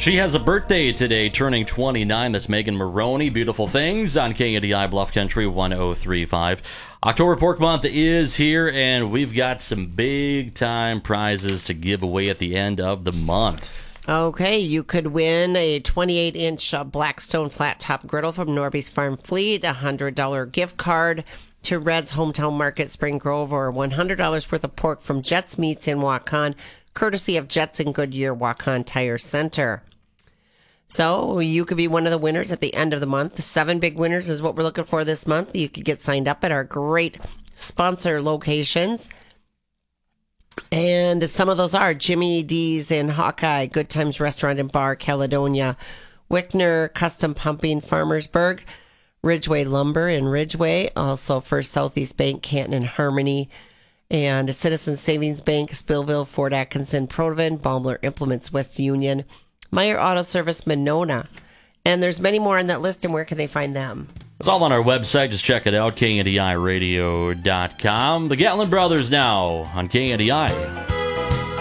She has a birthday today, turning 29. That's Megan Maroney. Beautiful Things on KNDI Bluff Country 1035. October Pork Month is here, and we've got some big-time prizes to give away at the end of the month. Okay, you could win a 28-inch Blackstone flat-top griddle from Norby's Farm Fleet, a $100 gift card to Red's Hometown Market, Spring Grove, or $100 worth of pork from Jets Meats in Waukon, courtesy of Jets and Goodyear Waukon Tire Center. So you could be one of the winners at the end of the month. 7 big winners is what we're looking for this month. You could get signed up at our great sponsor locations. And some of those are Jimmy D's in Hawkeye, Good Times Restaurant and Bar, Caledonia, Wickner Custom Pumping, Farmersburg, Ridgeway Lumber in Ridgeway, also First Southeast Bank, Canton and Harmony, and Citizens Savings Bank, Spillville, Fort Atkinson, Proven, Baumler Implements, West Union, Meyer Auto Service, Monona. And there's many more on that list, and where can they find them? It's all on our website. Just check it out, KNDIRadio.com. The Gatlin Brothers now on KNDI.